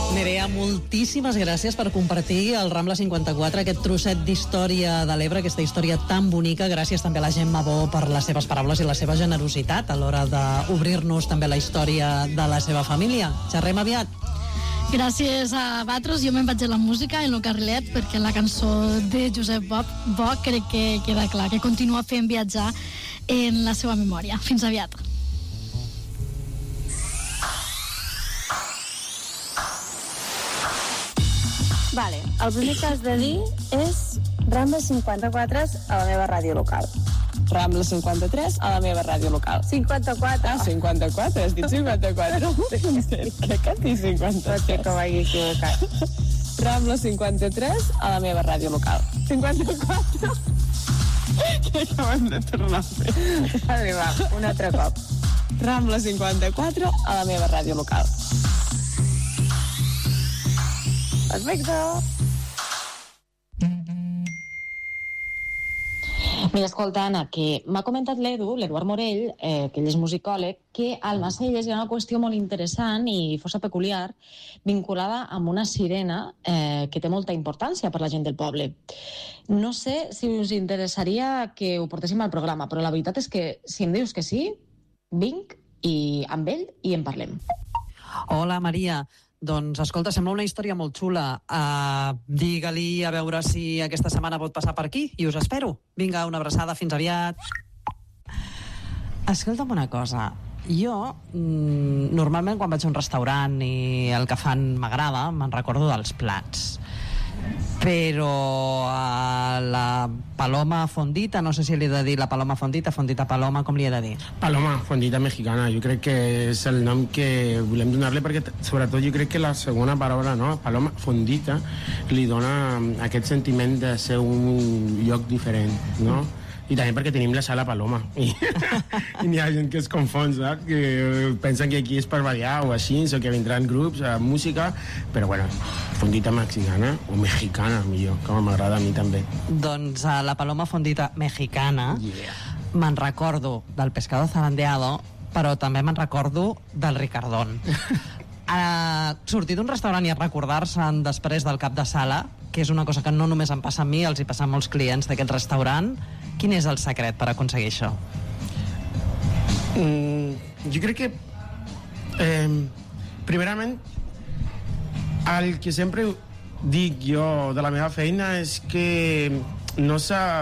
Nerea, moltíssimes gràcies per compartir el Rambla 54, aquest trosset d'història de l'Ebre, aquesta història tan bonica. Gràcies també a la Gemma Bo per les seves paraules i la seva generositat a l'hora d'obrir-nos també la història de la seva família. Xerrem aviat. Gràcies a vosaltres. Jo me'n vaig a la música, en el carrilet, perquè la cançó de Josep Bo crec que queda clar, que continua fent viatjar en la seva memòria. Fins aviat. Vale, el primer que has de dir és Rambla 54 a la meva ràdio local. Rambla 53 a la meva ràdio local. 54. Ah, 54, has dit 54. Crec que has dit 54. No sé com hagi equivocat. Rambla 53 a la meva ràdio local. 54. Que acabem de tornar a fer. Vale, va, un altre cop. Rambla 54 a la meva ràdio local. Perfecte. Mira, escolta, Anna, que m'ha comentat l'Eduard Morell, que ell és musicòleg, que al Macelles hi ha una qüestió molt interessant i força peculiar vinculada amb una sirena que té molta importància per la gent del poble. No sé si us interessaria que ho portéssim al programa, però la veritat és que si em dius que sí, vinc i amb ell i en parlem. Hola, Maria. Doncs, escolta, sembla una història molt xula. Digue-li a veure si aquesta setmana pot passar per aquí i us espero. Vinga, una abraçada, fins aviat. Escolta'm una cosa. Jo, normalment quan vaig a un restaurant i el que fan m'agrada, me'n recordo dels plats. Però a la paloma fondita, no sé si li he de dir la paloma fondita paloma, com li he de dir? Paloma fondita mexicana, jo crec que és el nom que volem donar-li, perquè sobretot jo crec que la segona paraula, no? Paloma fondita, li dona aquest sentiment de ser un lloc diferent, no? I també perquè tenim la sala Paloma i n'hi ha gent que es confon, saps? Que pensen que aquí és per ballar o així, o que vindran grups a música, però bueno, fondita mexicana o mexicana, millor, com m'agrada a mi també. Doncs a la paloma fondita mexicana me'n recordo del pescado zarandeado, però també me'n recordo del Ricardón. Sortir d'un restaurant i recordar-se'n després del cap de sala, que és una cosa que no només em passa a mi, els hi passa a molts clients d'aquest restaurant. Quin és el secret per aconseguir això? Jo crec que primerament el que sempre dic jo de la meva feina és que no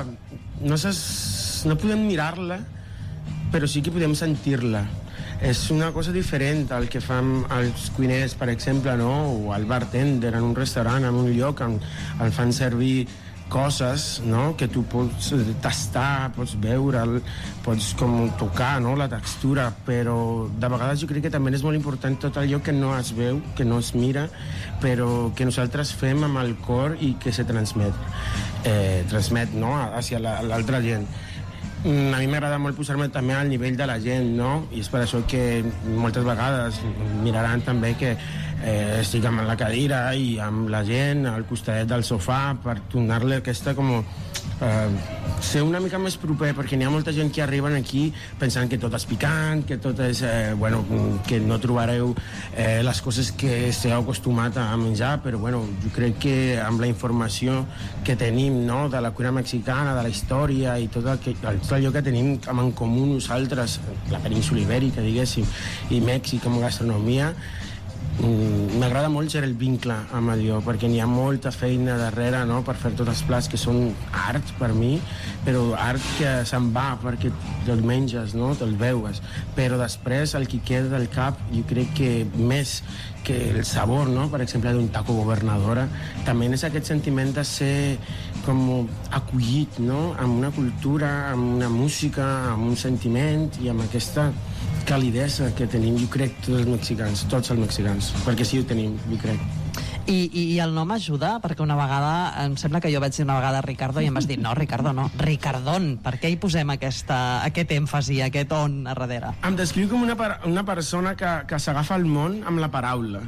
podem mirar-la, però sí que podem sentir-la. És una cosa diferent al que fan els cuiners, per exemple, no? O el bartender en un restaurant, en un lloc on fan servir coses, no? Que tu pots tastar, pots veure, pots com tocar, no? La textura, però de vegades jo crec que també és molt important tot allò que no es veu, que no es mira, però que nosaltres fem amb el cor i que se transmet, no? Hacia l'altra gent. A mi m'agrada molt posar-me també al nivell de la gent, no? I és per això que moltes vegades miraran també que estic amb la cadira i amb la gent al costadet del sofà per donar-li aquesta com ser una mica més proper, perquè n'hi ha molta gent que arriben aquí pensant que tot és picant, que tot és que no trobareu les coses que esteu acostumat a menjar, però jo crec que amb la informació que tenim, no? De la cuina mexicana, de la història i tot allò que tenim en comú nosaltres, la península ibèrica, diguéssim, i Mèxic com a gastronomia, m'agrada molt ser el vincle amb allò, perquè n'hi ha molta feina darrere, no? Per fer tots els plats que són art per mi, però art que se'n va perquè te'l menges, no? Te'l veus, però després el que queda del cap jo crec que més que el sabor, no? Per exemple, d'un taco governadora, també és aquest sentiment de ser com acollit, no? Amb una cultura, amb una música, amb un sentiment i amb aquesta calidesa que tenim, jo crec, tots els mexicans, perquè sí ho tenim, jo crec. I el nom ajuda, perquè una vegada, em sembla que jo vaig dir una vegada Ricardo i em vas dir, no, Ricardo no, Ricardón. Per què hi posem aquest èmfasi, aquest on a darrere? Em descriu com una persona que s'agafa al món amb la paraula.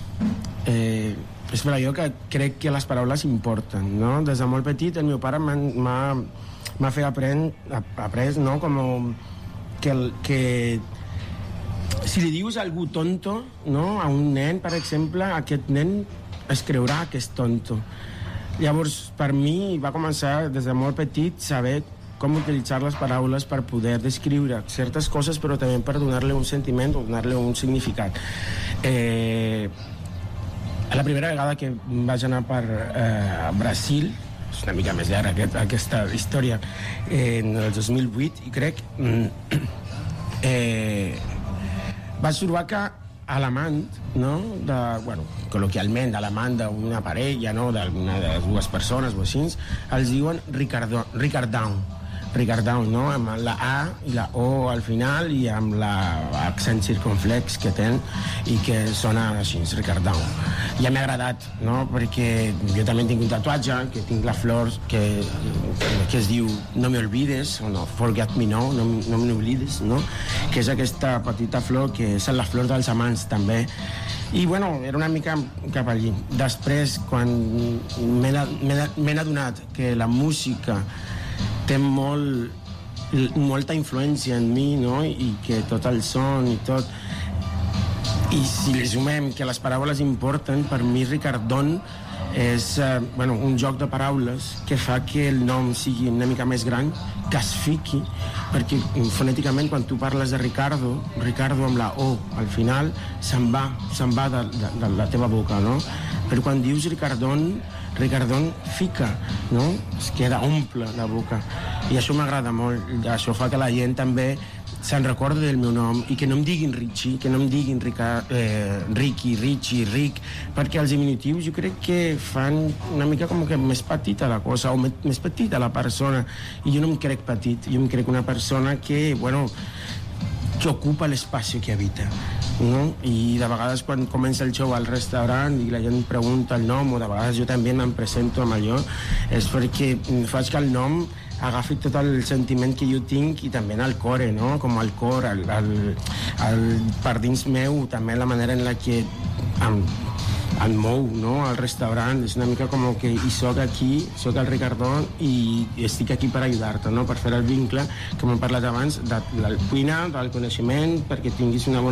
És per allò que crec que les paraules importen, no? Des de molt petit el meu pare m'ha fet après, no? Com que si li dius a algú tonto, no? A un nen, per exemple, aquest nen es creurà que és tonto. Llavors, per mi, va començar des de molt petit saber com utilitzar les paraules per poder descriure certes coses, però també per donar-li un sentiment o donar-li un significat. La primera vegada que vaig anar per Brasil, és una mica més llarga aquesta història, en el 2008, i crec, vaig trobar que a l'amant, no? Col·loquialment, a l'amant d'una parella, no? D'una de les dues persones o així, els diuen Ricardão, no? Amb la A i la O al final i amb l'accent circunflex que ten i que sona així, Ricardão. Ja m'ha agradat, no? Perquè jo també tinc un tatuatge, que tinc la flor que es diu No me olvides, o no, Forget me no me n'oblides, no? Que és aquesta petita flor que és la flor dels amants també. I bueno, era una mica cap allí. Després, quan m'he adonat que la música té molta influència en mi, no? I que tot el son i tot... I si li sumem que les paraules importen, per mi Ricardón és un joc de paraules que fa que el nom sigui una mica més gran, que es fiqui, perquè fonèticament quan tu parles de Ricardo amb la O al final se'n va de la teva boca, no? Però quan dius Ricardón fica, no? Es queda, omple la boca. I això m'agrada molt. Això fa que la gent també se'n recorda del meu nom i que no em diguin Richie, que no em diguin Ricky, Richie, Rick, perquè els diminutius jo crec que fan una mica com que més petita la cosa, o més petita la persona. I jo no em crec petit, jo em crec una persona que ocupa l'espai que habita, no? I de vegades quan comença el show al restaurant i la gent pregunta el nom, o de vegades jo també me'n presento amb allò, és perquè faig que el nom agafi tot el sentiment que jo tinc i també en el core, no? Com el cor, per dins meu, també la manera en la que em mou, no? Al restaurant, és una mica com que soc aquí, soc el Ricardó i estic aquí per ajudar-te, no? Per fer el vincle, com hem parlat abans, de la cuina, del coneixement, perquè tinguis una bona